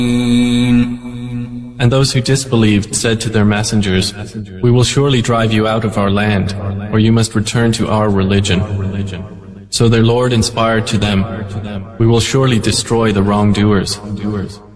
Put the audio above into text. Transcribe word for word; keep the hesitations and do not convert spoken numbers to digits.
And those who disbelieved said to their messengers, "We will surely drive you out of our land, or you must return to our religion." So their Lord inspired to them, "We will surely destroy the wrongdoers."